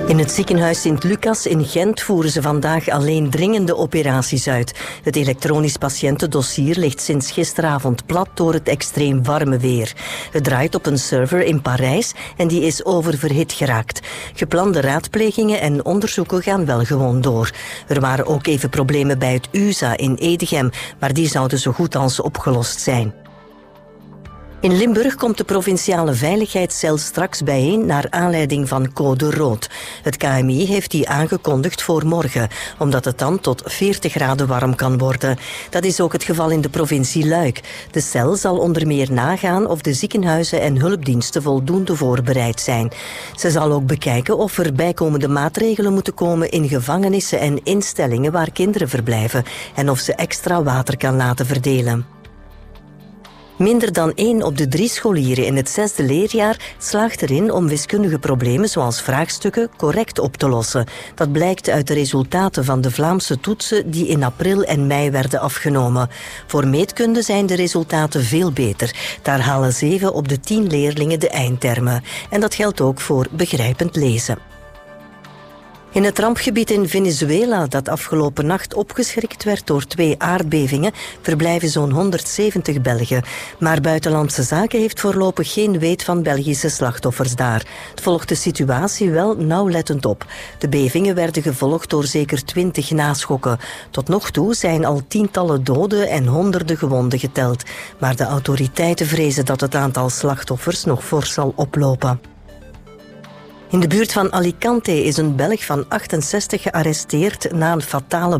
In het ziekenhuis Sint-Lucas in Gent voeren ze vandaag alleen dringende operaties uit. Het elektronisch patiëntendossier ligt sinds gisteravond plat door het extreem warme weer. Het draait op een server in Parijs en die is oververhit geraakt. Geplande raadplegingen en onderzoeken gaan wel gewoon door. Er waren ook even problemen bij het USA in Edegem, maar die zouden zo goed als opgelost zijn. In Limburg komt de provinciale veiligheidscel straks bijeen naar aanleiding van code rood. Het KMI heeft die aangekondigd voor morgen, omdat het dan tot 40 graden warm kan worden. Dat is ook het geval in de provincie Luik. De cel zal onder meer nagaan of de ziekenhuizen en hulpdiensten voldoende voorbereid zijn. Ze zal ook bekijken of er bijkomende maatregelen moeten komen in gevangenissen en instellingen waar kinderen verblijven en of ze extra water kan laten verdelen. Minder dan 1 op de 3 scholieren in het 6e leerjaar slaagt erin om wiskundige problemen zoals vraagstukken correct op te lossen. Dat blijkt uit de resultaten van de Vlaamse toetsen die in april en mei werden afgenomen. Voor meetkunde zijn de resultaten veel beter. Daar halen 7 op de 10 leerlingen de eindtermen. En dat geldt ook voor begrijpend lezen. In het rampgebied in Venezuela, dat afgelopen nacht opgeschrikt werd door 2 aardbevingen, verblijven zo'n 170 Belgen. Maar Buitenlandse Zaken heeft voorlopig geen weet van Belgische slachtoffers daar. Het volgt de situatie wel nauwlettend op. De bevingen werden gevolgd door zeker 20 naschokken. Tot nog toe zijn al tientallen doden en honderden gewonden geteld. Maar de autoriteiten vrezen dat het aantal slachtoffers nog fors zal oplopen. In de buurt van Alicante is een Belg van 68 gearresteerd na een fatale